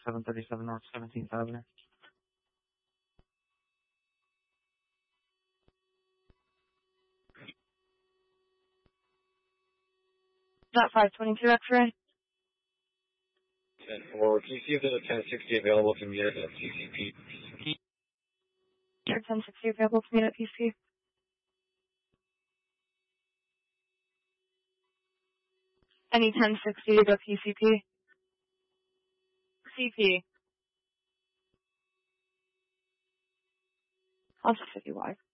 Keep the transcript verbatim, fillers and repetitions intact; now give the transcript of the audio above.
seven thirty-seven North seventeenth Avenue. That five twenty-two X-ray? ten four, can you see if there's a ten sixty available to meet at P C P? Or ten sixty available to meet at P C? Any ten sixty to go P C P? C P. I'll just fifty Y.